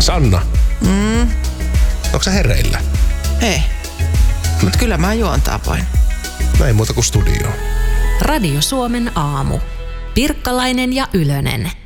Sanna. Onko sä hereillä? Ei, mutta kyllä mä juontaa voin. Näin muuta kuin studioon. Radio Suomen aamu. Pirkkalainen ja Ylönen.